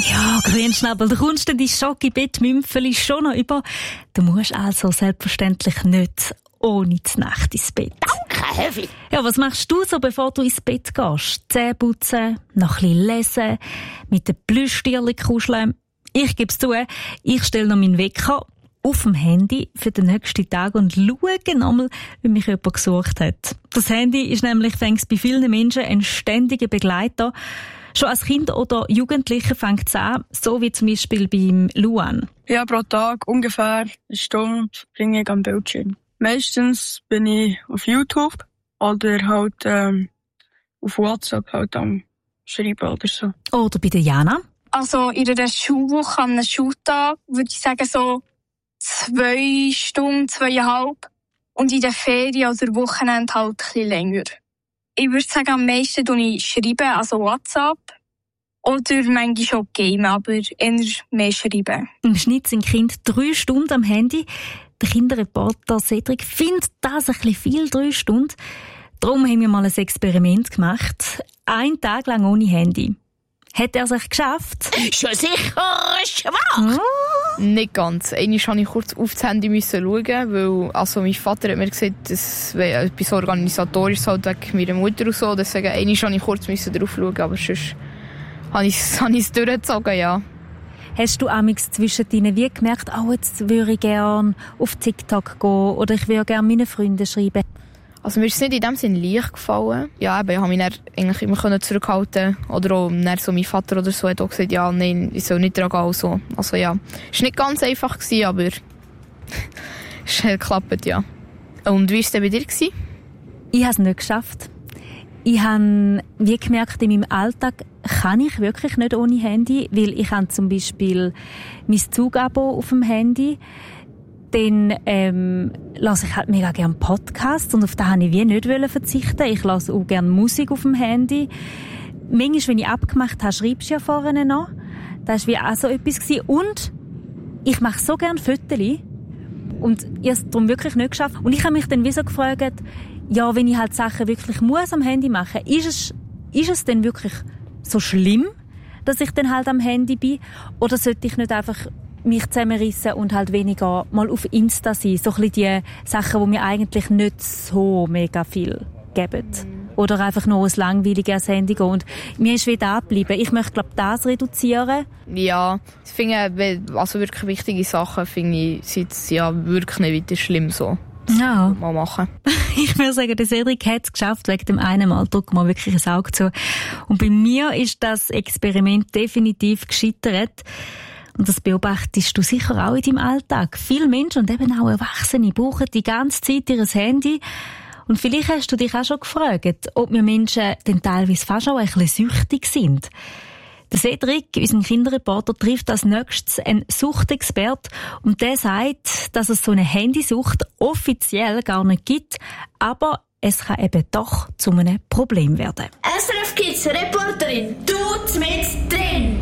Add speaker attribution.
Speaker 1: Ja, Grünschnabel, du kommst dir die Schoki-Bettmümpfeli schon noch über. Du musst also selbstverständlich nicht ohne die Nacht ins Bett.
Speaker 2: Danke, Heavy.
Speaker 1: Ja, was machst du so, bevor du ins Bett gehst? Zähne putzen, noch ein bisschen lesen, mit den Plüschtierchen kuscheln. Ich gebe es zu, ich stelle noch meinen Wecker auf dem Handy für den nächsten Tag und schaue nochmal, wie mich jemand gesucht hat. Das Handy ist nämlich bei vielen Menschen ein ständiger Begleiter. Schon als Kind oder Jugendliche fängt es an, so wie zum Beispiel beim Luan.
Speaker 3: Ja, pro Tag ungefähr 1 Stunde bringe ich am Bildschirm. Meistens bin ich auf YouTube oder halt auf WhatsApp halt am Schreiben oder so.
Speaker 1: Oder bei der Jana.
Speaker 4: Also in einer Schulwoche, an einem Schultag, würde ich sagen so 2 Stunden, 2,5. Und in der Ferien oder Wochenende halt ein bisschen länger. Ich würde sagen, am meisten schreiben, also WhatsApp. Oder manchmal auch gamen, aber eher mehr schreiben.
Speaker 1: Im Schnitt sind Kinder 3 Stunden am Handy. Der Kinderreporter Cedric findet das ein bisschen viel, 3 Stunden. Darum haben wir mal ein Experiment gemacht. 1 Tag lang ohne Handy. Hat er sich geschafft?
Speaker 2: Schon sicher schwach.
Speaker 5: Nicht ganz. Einmal musste ich kurz auf das Handy schauen, weil mein Vater hat mir gesagt, dass etwas Organisatorisches halt wegen meiner Mutter und so. Deswegen einmal musste ich kurz drauf schauen, aber sonst habe ich es durchgezogen, ja.
Speaker 1: Hast du amigs zwischen deinen wie gemerkt, jetzt würde ich gerne auf TikTok gehen oder ich würde gerne meinen Freunden schreiben?
Speaker 5: Also mir ist es nicht in dem Sinne leicht gefallen. Ja, aber ich habe mich dann eigentlich immer zurückhalten. Oder auch so mein Vater oder so hat auch gesagt, ja, nein, ich soll nicht dran gehen. So. Also ja, es war nicht ganz einfach, aber es hat geklappt, ja. Und wie war es denn bei dir?
Speaker 1: Ich habe es nicht geschafft. Ich habe wie gemerkt, in meinem Alltag kann ich wirklich nicht ohne Handy, weil ich habe zum Beispiel mein Zugabo auf dem Handy. Dann lasse ich halt mega gerne Podcasts und auf das wollte ich wie nicht verzichten. Ich lasse auch gerne Musik auf dem Handy. Manchmal, wenn ich abgemacht habe, schreibst du ja vorne noch. Das war wie auch so etwas gewesen. Und ich mache so gerne Fotos. Und ich habe es darum wirklich nicht geschafft. Und ich habe mich dann wie so gefragt, ja, wenn ich halt Sachen wirklich muss am Handy machen, ist es denn wirklich so schlimm, dass ich dann halt am Handy bin? Oder sollte ich nicht einfach mich zusammenrissen und halt weniger mal auf Insta sein? So ein bisschen die Sachen, die mir eigentlich nicht so mega viel geben. Oder einfach nur ein langweiliges Handy gehen. Und mir ist wieder abgeblieben. Ich möchte, glaube ich, das reduzieren.
Speaker 5: Ja, ich finde, also wirklich wichtige Sachen, finde ich, sind ja wirklich nicht weiter schlimm so.
Speaker 1: Ja.
Speaker 5: Mal machen.
Speaker 1: Ich würde sagen, der Cedric hat es geschafft, wegen dem einen Mal. Drück mal wirklich ein Auge zu. Und bei mir ist das Experiment definitiv gescheitert. Und das beobachtest du sicher auch in deinem Alltag. Viele Menschen und eben auch Erwachsene brauchen die ganze Zeit ihr Handy. Und vielleicht hast du dich auch schon gefragt, ob wir Menschen dann teilweise fast auch ein bisschen süchtig sind. Der Cedric, unser Kinderreporter, trifft als nächstes einen Suchtexpert und der sagt, dass es so eine Handysucht offiziell gar nicht gibt, aber es kann eben doch zu einem Problem werden.
Speaker 6: SRF Kids Reporterin, du mit drin!